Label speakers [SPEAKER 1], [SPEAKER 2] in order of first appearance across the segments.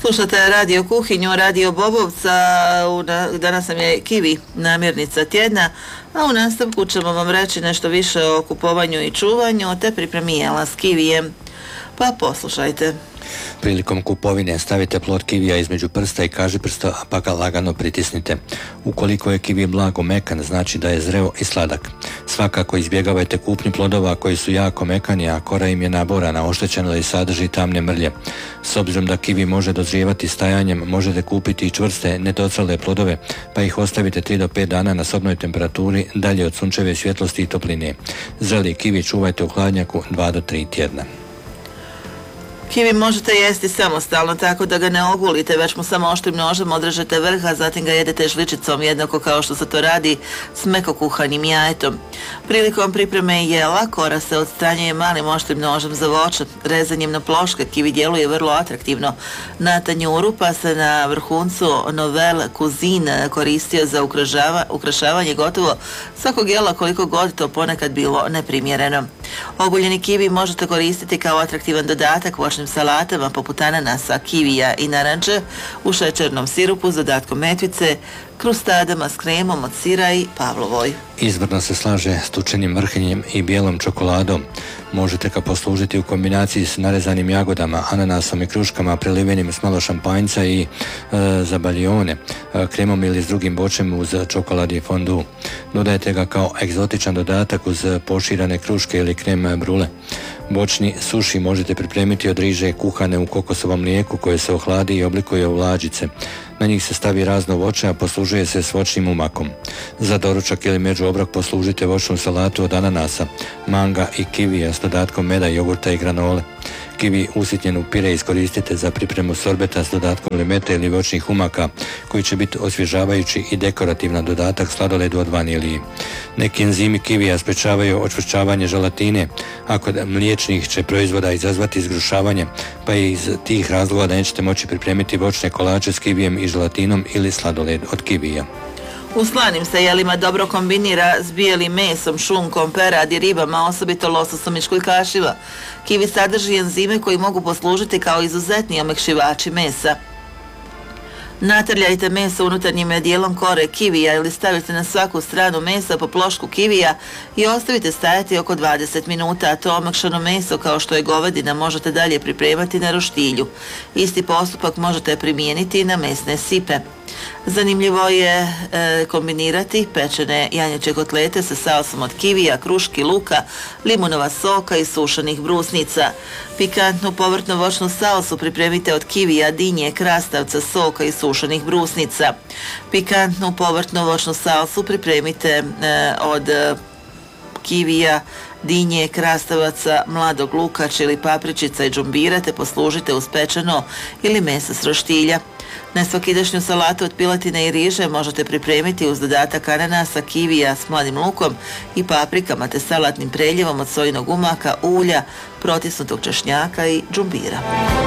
[SPEAKER 1] Slušate Radio Kuhinju, Radio Bobovca, danas nam je kivi namirnica tjedna, a u nastavku ćemo vam reći nešto više o kupovanju i čuvanju, te pripremi jela s kivijem. Pa poslušajte.
[SPEAKER 2] Prilikom kupovine stavite plod kivija između prsta i kažiprsta, pa ga lagano pritisnite. Ukoliko je kivi blago mekan, znači da je zreo i sladak. Svakako izbjegavajte kupnju plodova koji su jako mekani, a kora im je naborana, oštećena i sadrži tamne mrlje. S obzirom da kivi može dozrijevati stajanjem, možete kupiti i čvrste, nedocrale plodove, pa ih ostavite 3 do 5 dana na sobnoj temperaturi, dalje od sunčeve svjetlosti i topline. Zreli kivi čuvajte u hladnjaku 2 do 3 tjedna.
[SPEAKER 1] Kivi možete jesti samostalno, tako da ga ne ogulite, već mu samo oštrim nožem odrežete vrh, a zatim ga jedete žličicom, jednako kao što se to radi s meko kuhanim jajetom. Prilikom pripreme jela, kora se odstranjuje malim oštrim nožem za voće. Rezanjem na ploške kivi djeluje vrlo atraktivno na tanjuru, pa se na vrhuncu Nouvelle Cuisine koristio za ukrašavanje gotovo svakog jela, koliko god to ponekad bilo neprimjereno. Oguljeni kivi možete koristiti kao atraktivan dodatak voćnim salatama poput ananasa, kivija i naranče, u šećernom sirupu s dodatkom metvice, krustadama s kremom od sira i pavlovoj.
[SPEAKER 2] Izvrno se slaže s tučenim vrhnjem i bijelom čokoladom. Možete ga poslužiti u kombinaciji s narezanim jagodama, ananasom i kruškama prelivenim s malo šampanjca i zabaljone, kremom ili s drugim voćem uz čokoladi fondu. Dodajte ga kao egzotičan dodatak uz poširane kruške ili krem brule. Voćni suši možete pripremiti od riže kuhane u kokosovom mlijeku koje se ohladi i oblikuje u lađice. Na njih se stavi razno voće, a poslužuje se s voćnim umakom. Za doručak ili međuobrok poslužite voćnu salatu od ananasa, manga i kivija s dodatkom meda, jogurta i granole. Kivi usitnjen u pire iskoristite za pripremu sorbeta s dodatkom limete ili voćnih umaka, koji će biti osvježavajući i dekorativan dodatak sladoledu od vanilije. Neki enzimi kivija sprečavaju očvršćavanje želatine, a kod mliječnih će proizvoda izazvati zgrušavanje, pa iz tih razloga da nećete moći pripremiti voćne kolače s kivijem i želatinom ili sladoled od kivija.
[SPEAKER 1] U slanim se jelima dobro kombinira s bijelim mesom, šunkom, perad i ribama, osobito lososom i školjkašima. Kivi sadrži enzime koji mogu poslužiti kao izuzetni omekšivači mesa. Natrljajte meso unutarnjim dijelom kore kivija ili stavite na svaku stranu mesa po plošku kivija i ostavite stajati oko 20 minuta, a to omekšano meso kao što je govedina možete dalje pripremati na roštilju. Isti postupak možete primijeniti i na mesne sipe. Zanimljivo je kombinirati pečene janjeće kotlete sa salsom od kivija, kruški, luka, limunova soka i sušenih brusnica. Pikantnu povrtnu voćnu salsu pripremite od kivija, dinje, krastavca, soka i sušenih brusnica. Pikantnu povrtnu voćnu salsu pripremite od kivija, dinje, krastavaca, mladog luka, čili papričica i džumbira, te poslužite uz pečeno ili mesa s roštilja. Nesvakidašnju salatu od piletine i riže možete pripremiti uz dodatak ananasa, kivija s mladim lukom i paprikama, te salatnim preljevom od sojinog umaka, ulja, protisnutog češnjaka i džumbira.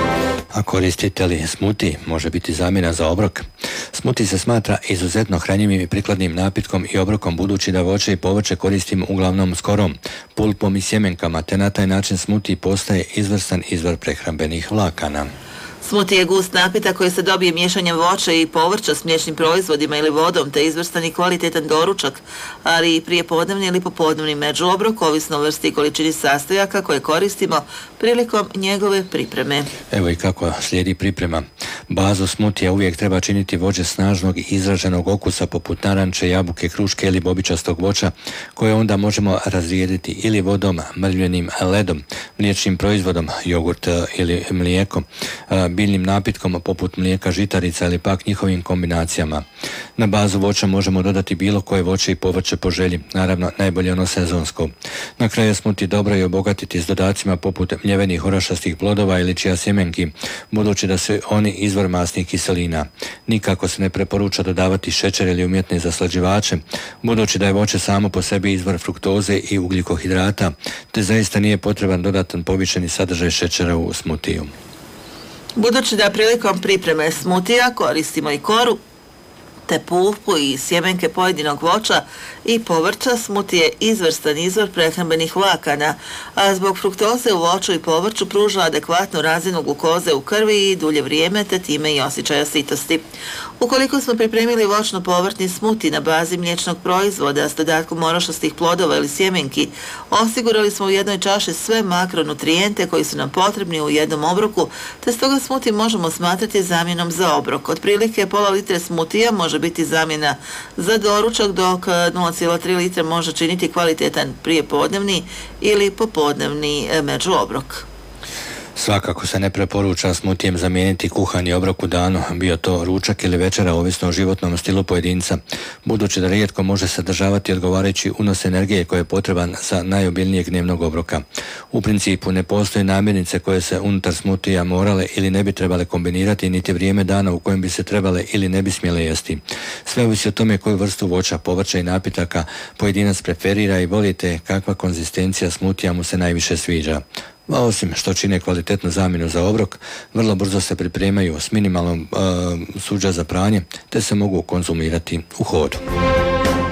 [SPEAKER 2] A koristite li smuti, može biti zamjena za obrok. Smuti se smatra izuzetno hranjivim i prikladnim napitkom i obrokom, budući da voće i povrće koristimo uglavnom s korom, pulpom i sjemenkama, te na taj način smuti postaje izvrstan izvor prehrambenih vlakana.
[SPEAKER 1] Smuti je gust napitak koji se dobije miješanjem voća i povrća s mliječnim proizvodima ili vodom, te izvrstan i kvalitetan doručak, ali i prijepodnevni ili popodnevni međuobrok, ovisno o vrsti i količini sastojaka koje koristimo prilikom njegove pripreme.
[SPEAKER 2] Evo i kako slijedi priprema. Bazu smutija uvijek treba činiti voće snažnog i izraženog okusa poput naranče, jabuke, kruške ili bobičastog voća, koje onda možemo razrijediti ili vodom, mrljenim ledom, mliječnim proizvodom, jogurt ili mlijeko, biljnim napitkom poput mlijeka, žitarica ili pak njihovim kombinacijama. Na bazu voća možemo dodati bilo koje voće i povrće po želji, naravno najbolje ono sezonsko. Na kraju smuti dobro je obogatiti s dodacima poput mljevenih orašastih plodova ili čija sjemenki, budući da su oni izvor masnih kiselina. Nikako se ne preporuča dodavati šećer ili umjetne zaslađivače, budući da je voće samo po sebi izvor fruktoze i ugljikohidrata, te zaista nije potreban dodatan povišeni sadržaj šećera u smutiju.
[SPEAKER 1] Budući da prilikom pripreme smutija koristimo i koru, te pulpu i sjemenke pojedinog voća i povrća, smuti je izvrstan izvor prehrambenih vlakana, a zbog fruktoze u voću i povrću pruža adekvatnu razinu glukoze u krvi i dulje vrijeme, te time i osjećaja sitosti. Ukoliko smo pripremili voćno-povrtni smuti na bazi mliječnog proizvoda s dodatkom orašastih plodova ili sjemenki, osigurali smo u jednoj čaši sve makronutrijente koji su nam potrebni u jednom obroku, te stoga smuti možemo smatrati zamjenom za obrok. Otprilike pola litre smutija može biti zamjena za doručak, dok 0,3 litra može činiti kvalitetan prijepodnevni ili popodnevni međuobrok.
[SPEAKER 2] Svakako se ne preporuča smutijem zamijeniti kuhani obrok u danu, bio to ručak ili večera, ovisno o životnom stilu pojedinca, budući da rijetko može sadržavati odgovarajući unos energije koji je potreban za najobiljnijeg dnevnog obroka. U principu ne postoje namirnice koje se unutar smutija morale ili ne bi trebale kombinirati, niti vrijeme dana u kojem bi se trebale ili ne bi smjele jesti. Sve ovisi o tome koju vrstu voća, povrća i napitaka pojedinac preferira i volite kakva konzistencija smutija mu se najviše sviđa. A osim što čine kvalitetnu zamjenu za obrok, vrlo brzo se pripremaju s minimalnom suđa za pranje, te se mogu konzumirati u hodu.